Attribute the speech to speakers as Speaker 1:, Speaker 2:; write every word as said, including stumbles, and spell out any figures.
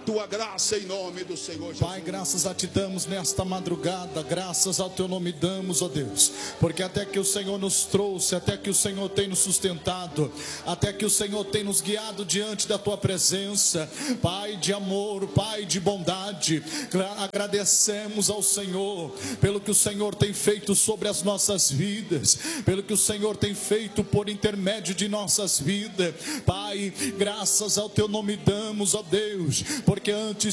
Speaker 1: tua graça em nome do Senhor Jesus.
Speaker 2: Pai, graças a ti damos nesta madrugada, graças ao teu nome damos, ó Deus, porque até que o Senhor nos trouxe, até que o Senhor tem nos sustentado, até que o Senhor tem nos guiado diante da tua presença, Pai de amor, Pai de bondade, agradecemos ao Senhor pelo que o Senhor tem feito sobre as nossas vidas, pelo que o Senhor tem feito por intermédio de nossas vidas, Pai, graças ao teu nome damos, ó Deus, porque antes